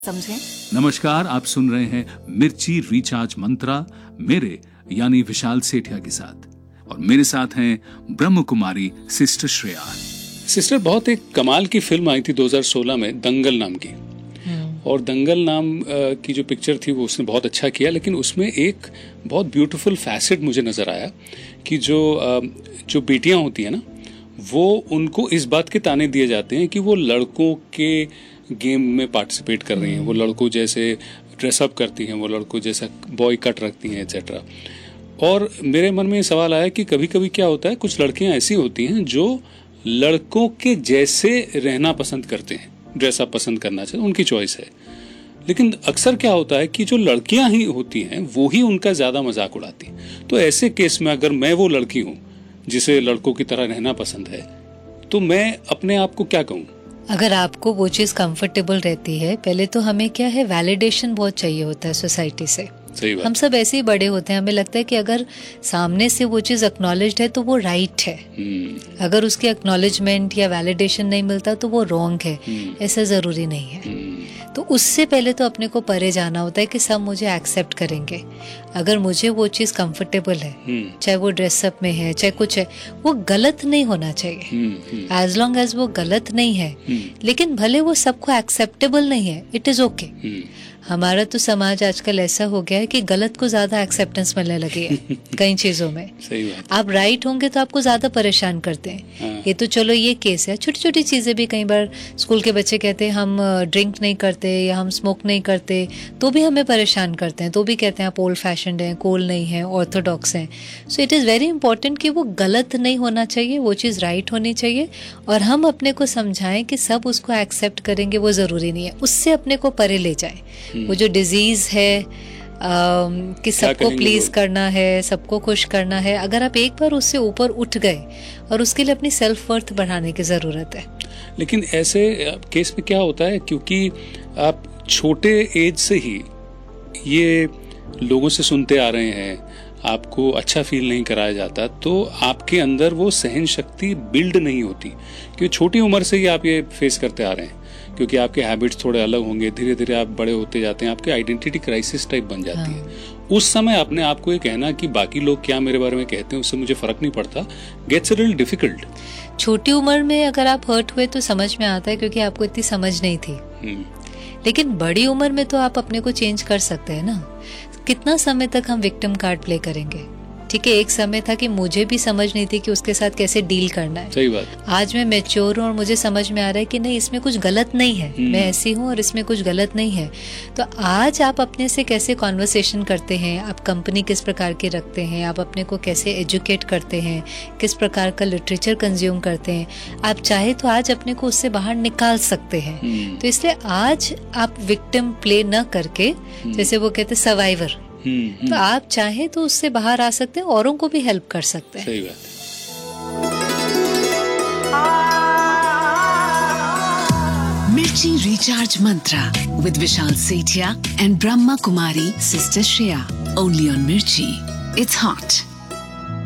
समझें। नमस्कार, आप सुन रहे हैं मिर्ची रिचार्ज मंत्रा मेरे यानी विशाल सेठिया के साथ, और मेरे साथ हैं ब्रह्म कुमारी सिस्टर श्रेया। सिस्टर, बहुत एक कमाल की फिल्म आई थी 2016 में, दंगल नाम की। और दंगल नाम की जो पिक्चर थी वो उसने बहुत अच्छा किया, लेकिन उसमें एक बहुत ब्यूटीफुल फैसेट मुझे नजर आया कि जो बेटियां होती हैं ना, वो उनको इस बात के ताने दिए जाते हैं कि वो लड़कों के गेम में पार्टिसिपेट कर रही हैं, वो लड़कों जैसे ड्रेसअप करती हैं, वो लड़कों जैसा बॉय कट रखती हैं एक्सेट्रा। और मेरे मन में ये सवाल आया कि कभी कभी क्या होता है, कुछ लड़कियां ऐसी होती हैं जो लड़कों के जैसे रहना पसंद करते हैं, ड्रेसअप पसंद करना चाहिए, उनकी चॉइस है। लेकिन अक्सर क्या होता है कि जो लड़कियां ही होती हैं वो ही उनका ज्यादा मजाक उड़ाती हैं। तो ऐसे केस में अगर मैं वो लड़की हूं जिसे लड़कों की तरह रहना पसंद है, तो मैं अपने आप को क्या कहूं? अगर आपको वो चीज कंफर्टेबल रहती है, पहले तो हमें क्या है, वैलिडेशन बहुत चाहिए होता है सोसाइटी से। सही बात। हम सब ऐसे ही बड़े होते हैं, हमें लगता है कि अगर सामने से वो चीज एक्नॉलेज्ड है तो वो राइट है। अगर उसकी एक्नॉलेजमेंट या वैलिडेशन नहीं मिलता तो वो रॉन्ग है। ऐसा जरूरी नहीं है। तो उससे पहले तो अपने को परे जाना होता है कि सब मुझे एक्सेप्ट करेंगे। अगर मुझे वो चीज कंफर्टेबल है, चाहे वो ड्रेसअप में है, चाहे कुछ है, वो गलत नहीं होना चाहिए। एज लॉन्ग एज वो गलत नहीं है, लेकिन भले वो सबको एक्सेप्टेबल नहीं है, इट इज ओके। हमारा तो समाज आजकल ऐसा हो गया है कि गलत को ज्यादा एक्सेप्टेंस मिलने लगी है कई चीजों में। सही बात। आप राइट होंगे तो आपको ज्यादा परेशान करते हैं। ये तो चलो ये केस है। छोटी छोटी चीजें भी, कई बार स्कूल के बच्चे कहते हैं हम ड्रिंक नहीं करते या हम स्मोक नहीं करते, तो भी हमें परेशान करते हैं, तो भी कहते हैं आप ओल्ड फैशन्ड हैं, कूल नहीं है, ऑर्थोडॉक्स हैं। So it is very important कि वो गलत नहीं होना चाहिए, वो चीज़ राइट होनी चाहिए, और हम अपने को समझाएं कि सब उसको एक्सेप्ट करेंगे वो ज़रूरी नहीं है। उससे अपने को परे ले जाएं। वो जो डिजीज है कि सबको प्लीज करना है, सबको खुश करना है, अगर आप एक बार उससे ऊपर उठ गए, और उसके लिए अपनी सेल्फ वर्थ बढ़ाने की जरूरत है। लेकिन ऐसे केस में क्या होता है, क्योंकि आप छोटे एज से ही ये लोगों से सुनते आ रहे हैं, आपको अच्छा फील नहीं कराया जाता, तो आपके अंदर वो सहन शक्ति बिल्ड नहीं होती, क्योंकि छोटी उम्र से ही आप ये फेस करते आ रहे हैं, क्योंकि आपके हैबिट्स थोड़े अलग होंगे, धीरे धीरे आप बड़े होते जाते हैं, आपकी आइडेंटिटी क्राइसिस टाइप बन जाती है। उस समय अपने आप को ये कहना कि बाकी लोग क्या मेरे बारे में कहते हैं उससे मुझे फर्क नहीं पड़ता, गेट्स अ लिटिल डिफिकल्ट। छोटी उम्र में अगर आप हर्ट हुए तो समझ में आता है, क्योंकि आपको इतनी समझ नहीं थी। लेकिन बड़ी उम्र में तो आप अपने को चेंज कर सकते हैं ना। कितना समय तक हम विक्टिम कार्ड प्ले करेंगे? ठीक है, एक समय था कि मुझे भी समझ नहीं थी कि उसके साथ कैसे डील करना है। सही बात। आज मैं मैच्योर हूँ और मुझे समझ में आ रहा है कि नहीं, इसमें कुछ गलत नहीं है, मैं ऐसी हूँ और इसमें कुछ गलत नहीं है। तो आज आप अपने से कैसे कॉन्वर्सेशन करते हैं, आप कंपनी किस प्रकार की रखते हैं, आप अपने को कैसे एजुकेट करते हैं, किस प्रकार का लिटरेचर कंज्यूम करते हैं, आप चाहे तो आज अपने को उससे बाहर निकाल सकते हैं। तो इसलिए आज आप विक्टिम प्ले न करके, जैसे वो कहते सर्वाइवर, तो आप चाहे तो उससे बाहर आ सकते हैं, औरों को भी हेल्प कर सकते हैं। सही बात है। मिर्ची recharge Mantra with Vishal Sethia and Brahma Kumari sister Shreya, only on मिर्ची। It's hot.